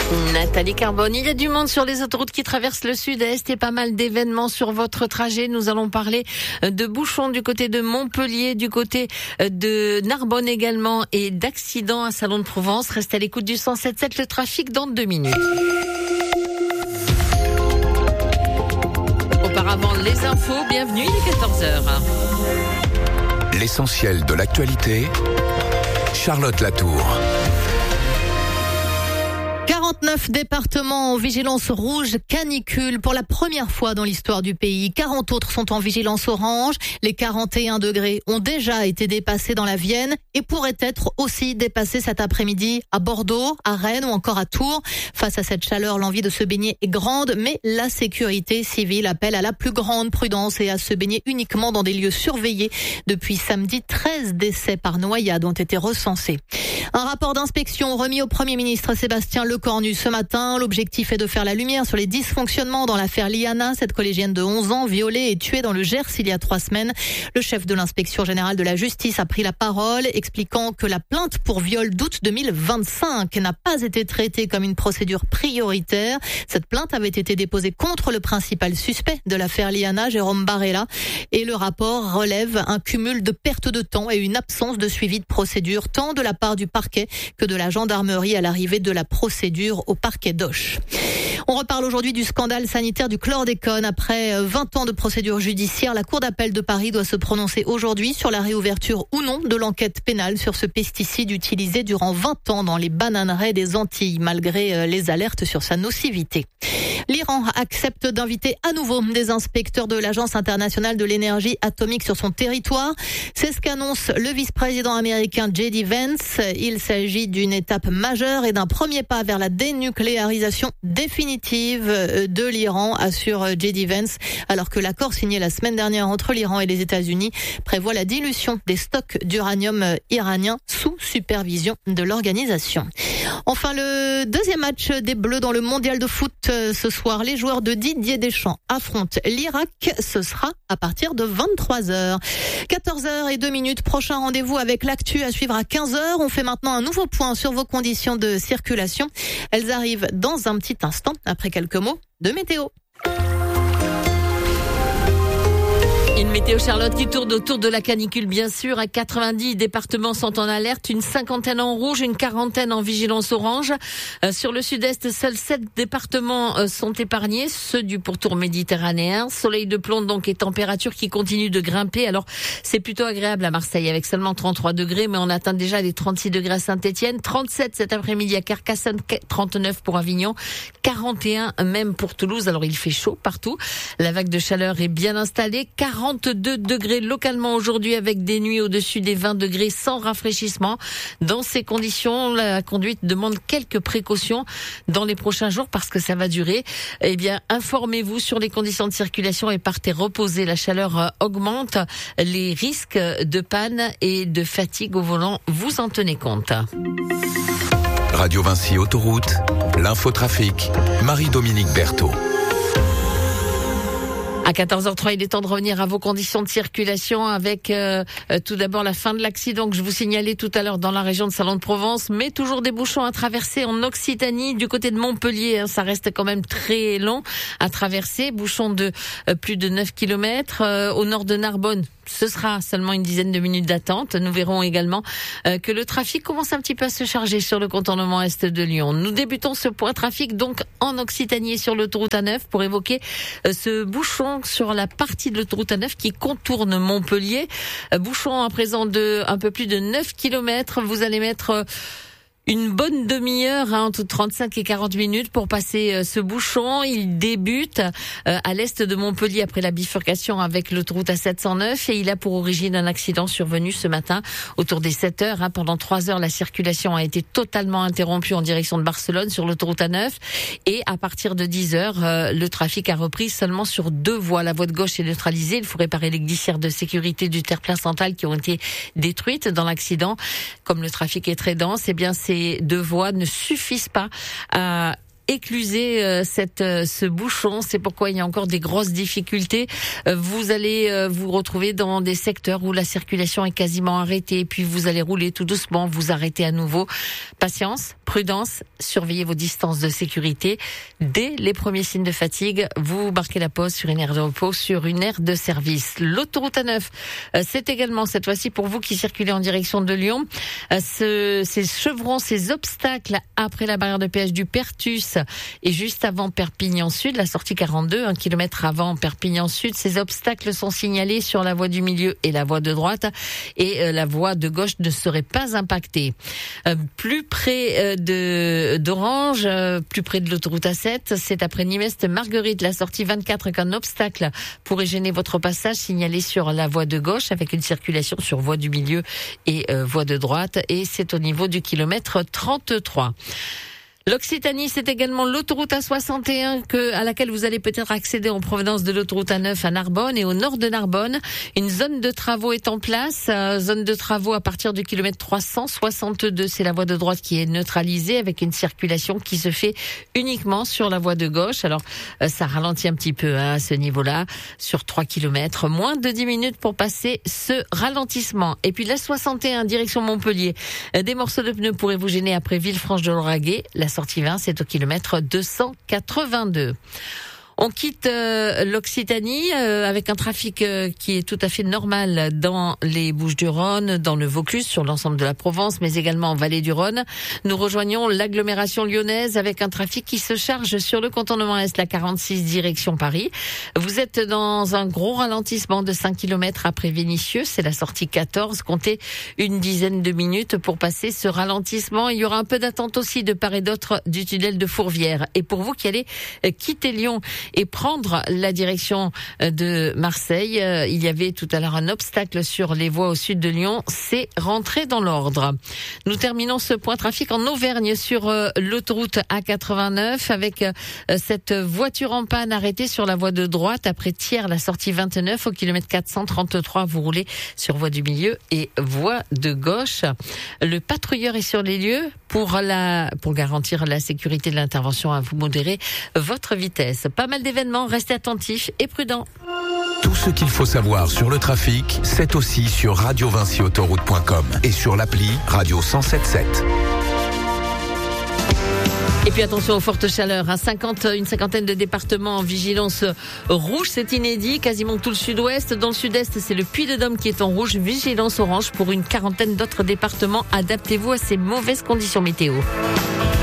Nathalie Carbone, il y a du monde sur les autoroutes qui traversent le sud-est et pas mal d'événements sur votre trajet. Nous allons parler de bouchons du côté de Montpellier, du côté de Narbonne également et d'accidents à Salon de Provence. Restez à l'écoute du 107.7, le trafic dans 2 minutes. Auparavant, les infos, bienvenue, il est 14h. L'essentiel de l'actualité, Charlotte Latour. 49 départements en vigilance rouge canicule pour la première fois dans l'histoire du pays. 40 autres sont en vigilance orange. Les 41 degrés ont déjà été dépassés dans la Vienne et pourraient être aussi dépassés cet après-midi à Bordeaux, à Rennes ou encore à Tours. Face à cette chaleur, l'envie de se baigner est grande, mais la sécurité civile appelle à la plus grande prudence et à se baigner uniquement dans des lieux surveillés. Depuis samedi, 13 décès par noyade ont été recensés. Un rapport d'inspection remis au Premier ministre Sébastien Lecornu ce matin. L'objectif est de faire la lumière sur les dysfonctionnements dans l'affaire Liana, cette collégienne de 11 ans violée et tuée dans le Gers il y a 3 semaines. Le chef de l'inspection générale de la justice a pris la parole, expliquant que la plainte pour viol d'août 2025 n'a pas été traitée comme une procédure prioritaire. Cette plainte avait été déposée contre le principal suspect de l'affaire Liana, Jérôme Barella, et le rapport relève un cumul de pertes de temps et une absence de suivi de procédure, tant de la part du parquet que de la gendarmerie à l'arrivée de la procédure au parquet d'Auch. On reparle aujourd'hui du scandale sanitaire du chlordécone. Après 20 ans de procédure judiciaire, la Cour d'appel de Paris doit se prononcer aujourd'hui sur la réouverture ou non de l'enquête pénale sur ce pesticide utilisé durant 20 ans dans les bananeraies des Antilles, malgré les alertes sur sa nocivité. L'Iran accepte d'inviter à nouveau des inspecteurs de l'Agence internationale de l'énergie atomique sur son territoire. C'est ce qu'annonce le vice-président américain J.D. Vance. Il s'agit d'une étape majeure et d'un premier pas vers la dénucléarisation définitive de l'Iran, assure J.D. Vance, alors que l'accord signé la semaine dernière entre l'Iran et les États-Unis prévoit la dilution des stocks d'uranium iranien sous supervision de l'organisation. Enfin, le deuxième match des Bleus dans le mondial de foot ce soir. Les joueurs de Didier Deschamps affrontent l'Irak. Ce sera à partir de 23h. 14h02. Prochain rendez-vous avec l'actu à suivre à 15h. On fait maintenant un nouveau point sur vos conditions de circulation. Elles arrivent dans un petit instant, après quelques mots de météo. Une météo Charlotte qui tourne autour de la canicule, bien sûr. À 90 départements sont en alerte, une 50aine en rouge, une 40aine en vigilance orange. Sur le sud-est, seuls 7 départements sont épargnés, ceux du pourtour méditerranéen. Soleil de plomb donc et température qui continue de grimper. Alors, c'est plutôt agréable à Marseille avec seulement 33 degrés, mais on atteint déjà les 36 degrés à Saint-Étienne, 37 cet après-midi à Carcassonne, 39 pour Avignon, 41 même pour Toulouse. Alors, il fait chaud partout. La vague de chaleur est bien installée, 42 degrés localement aujourd'hui avec des nuits au-dessus des 20 degrés sans rafraîchissement. Dans ces conditions, la conduite demande quelques précautions dans les prochains jours parce que ça va durer. Eh bien, informez-vous sur les conditions de circulation et partez reposer. La chaleur augmente. Les risques de panne et de fatigue au volant, vous en tenez compte. Radio Vinci Autoroute, l'infotrafic, Marie-Dominique Berthaud. À 14h03, il est temps de revenir à vos conditions de circulation avec tout d'abord la fin de l'accident que je vous signalais tout à l'heure dans la région de Salon de Provence, mais toujours des bouchons à traverser en Occitanie, du côté de Montpellier. Ça reste quand même très long à traverser. Bouchons de plus de 9 km. Au nord de Narbonne, ce sera seulement une dizaine de minutes d'attente. Nous verrons également que le trafic commence un petit peu à se charger sur le contournement est de Lyon. Nous débutons ce point trafic donc en Occitanie et sur l'autoroute A9 pour évoquer ce bouchon sur la partie de l'autoroute A9 qui contourne Montpellier. Bouchon à présent de un peu plus de 9 km. Vous allez mettre une bonne demi-heure, entre 35 et 40 minutes pour passer ce bouchon. Il débute à l'est de Montpellier après la bifurcation avec l'autoroute A709 et il a pour origine un accident survenu ce matin autour des 7 heures. Pendant 3 heures, la circulation a été totalement interrompue en direction de Barcelone sur l'autoroute A9 et à partir de 10 heures, le trafic a repris seulement sur 2 voies. La voie de gauche est neutralisée. Il faut réparer les glissières de sécurité du terre-plein central qui ont été détruites dans l'accident. Comme le trafic est très dense, eh bien ces 2 voies ne suffisent pas à écluser ce bouchon. C'est pourquoi il y a encore des grosses difficultés. Vous allez vous retrouver dans des secteurs où la circulation est quasiment arrêtée, puis vous allez rouler tout doucement, vous arrêtez à nouveau. Patience, prudence, surveillez vos distances de sécurité. Dès les premiers signes de fatigue, vous marquez la pause sur une aire de repos, sur une aire de service. L'autoroute A9, c'est également cette fois-ci pour vous qui circulez en direction de Lyon. Ces chevrons, ces obstacles après la barrière de péage du Pertus et juste avant Perpignan Sud, la sortie 42, 1 kilomètre avant Perpignan Sud. Ces obstacles sont signalés sur la voie du milieu et la voie de droite et la voie de gauche ne serait pas impactée. Plus près d'Orange, plus près de l'autoroute A7, c'est après Nimeste-Marguerite, la sortie 24, qu'un obstacle pourrait gêner votre passage, signalé sur la voie de gauche avec une circulation sur voie du milieu et voie de droite, et c'est au niveau du kilomètre 33. L'Occitanie, c'est également l'autoroute A61 à laquelle vous allez peut-être accéder en provenance de l'autoroute A9 à Narbonne et au nord de Narbonne. Une zone de travaux est en place, zone de travaux à partir du kilomètre 362. C'est la voie de droite qui est neutralisée avec une circulation qui se fait uniquement sur la voie de gauche. Alors, ça ralentit un petit peu à ce niveau-là, sur 3 kilomètres. Moins de 10 minutes pour passer ce ralentissement. Et puis la 61, direction Montpellier. Des morceaux de pneus pourraient vous gêner après Villefranche-de-Lauragais. La sortie 20, c'est au kilomètre 282. On quitte l'Occitanie avec un trafic qui est tout à fait normal dans les Bouches-du-Rhône, dans le Vaucluse, sur l'ensemble de la Provence, mais également en Vallée du Rhône. Nous rejoignons l'agglomération lyonnaise avec un trafic qui se charge sur le contournement Est, la 46 direction Paris. Vous êtes dans un gros ralentissement de 5 km après Vénissieux, c'est la sortie 14. Comptez une dizaine de minutes pour passer ce ralentissement. Il y aura un peu d'attente aussi de part et d'autre du tunnel de Fourvière. Et pour vous qui allez quitter Lyon et prendre la direction de Marseille, il y avait tout à l'heure un obstacle sur les voies au sud de Lyon, c'est rentré dans l'ordre. Nous terminons ce point trafic en Auvergne sur l'autoroute A89 avec cette voiture en panne arrêtée sur la voie de droite après Thiers, la sortie 29 au kilomètre 433. Vous roulez sur voie du milieu et voie de gauche. Le patrouilleur est sur les lieux pour garantir la sécurité de l'intervention. À vous modérer votre vitesse. Pas mal d'événements, restez attentifs et prudents. Tout ce qu'il faut savoir sur le trafic, c'est aussi sur radiovinciautoroute.com et sur l'appli Radio 107.7. Et puis attention aux fortes chaleurs, une cinquantaine de départements en vigilance rouge, c'est inédit, quasiment tout le sud-ouest. Dans le sud-est, c'est le Puy-de-Dôme qui est en rouge, vigilance orange pour une quarantaine d'autres départements. Adaptez-vous à ces mauvaises conditions météo.